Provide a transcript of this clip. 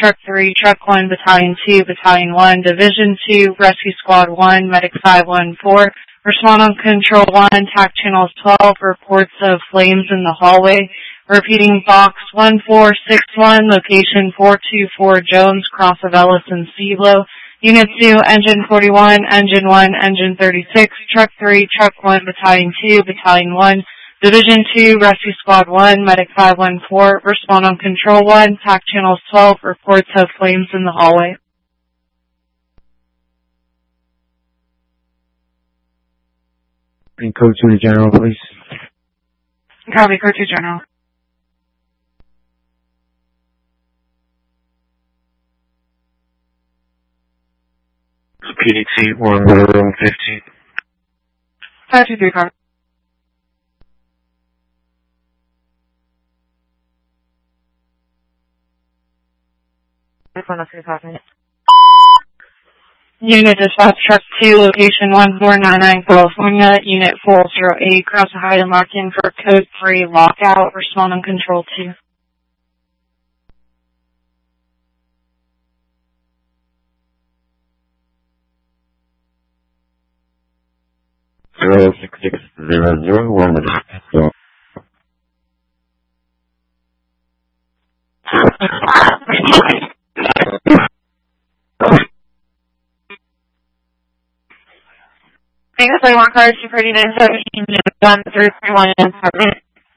Truck 3, Truck 1, Battalion 2, Battalion 1, Division 2, Rescue Squad 1, Medic 514. Respond on Control 1, TAC Channels 12, reports of flames in the hallway. Repeating, Box 1461, location 424 Jones, cross of Ellis and Cielo. Unit 2, Engine 41, Engine 1, Engine 36, Truck 3, Truck 1, Battalion 2, Battalion 1, Division 2, Rescue Squad 1, Medic 514, respond on Control 1, TAC Channels 12, reports of flames in the hallway. And Code 2 to General, please. Copy, Code 2 General. PDT 1, room 15. 523, copy. Unit Dispatch Truck 2, location 1499 California, Unit 408, cross the hide and lock in for Code 3, lockout, respond on Control 2. Zero 6600 1 minute. Thanks for your card, 239 17 1 331 apartment.